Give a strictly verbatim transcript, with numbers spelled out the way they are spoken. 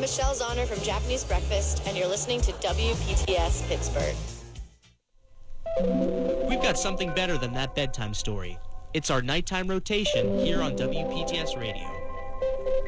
Michelle Zahner from Japanese Breakfast, and you're listening to W P T S Pittsburgh. We've got something better than that bedtime story. It's our nighttime rotation here on W P T S Radio.